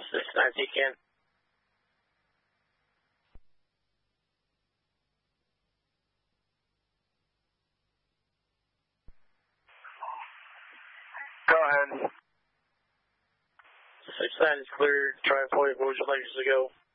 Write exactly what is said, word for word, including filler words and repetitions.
six nine T can. Go ahead. six nine is cleared. Try point. Where would you like us to go?